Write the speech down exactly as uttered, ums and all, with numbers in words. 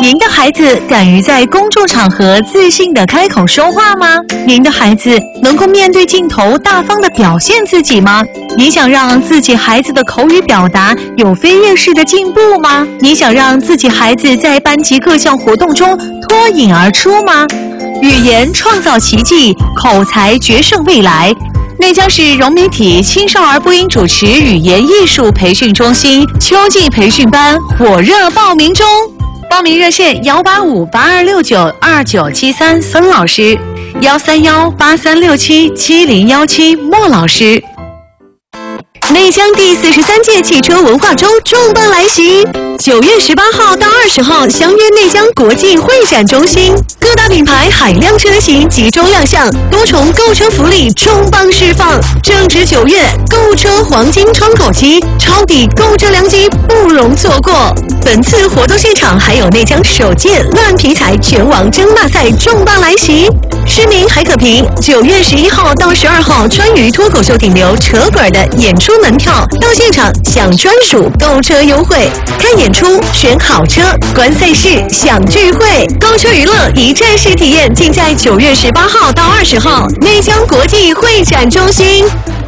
您的孩子敢于在公众场合自信地开口说话吗？您的孩子能够面对镜头大方地表现自己吗？你想让自己孩子的口语表达有飞跃式的进步吗？你想让自己孩子在班级各项活动中脱颖而出吗？语言创造奇迹，口才决胜未来。内江市融媒体青少儿播音主持语言艺术培训中心秋季培训班火热报名中，报名热线幺八五八二六九二九七三孙老师，幺三幺八三六七七零幺七莫老师。内江第四十三届汽车文化周重磅来袭，九月十八号到二十号相约内江国际会展中心，各大品牌海量车型集中亮相，多重购车福利重磅释放。正值九月，购车黄金窗口期，抄底购车良机不容错过。本次活动现场还有内江首届乱皮财拳王争霸赛重磅来袭，市民还可凭九月十一号到十二号川渝脱口秀顶流扯滚的演出门票到现场享专属购车优惠，看演出选好车，观赛事享聚会，购车娱乐一站式体验，尽在九月十八号到二十号内江国际会展中心。